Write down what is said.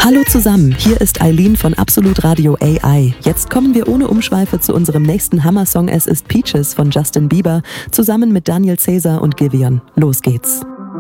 Hallo zusammen, hier ist Eileen von Absolut Radio AI. Jetzt kommen wir ohne Umschweife zu unserem nächsten Hammer-Song. Es ist Peaches von Justin Bieber, zusammen mit Daniel Caesar und Giveon. Los geht's.